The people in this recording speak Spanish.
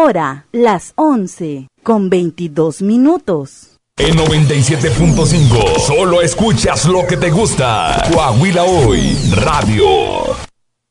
hora, las 11:22. En 97.5, solo escuchas lo que te gusta. Coahuila Hoy, Radio.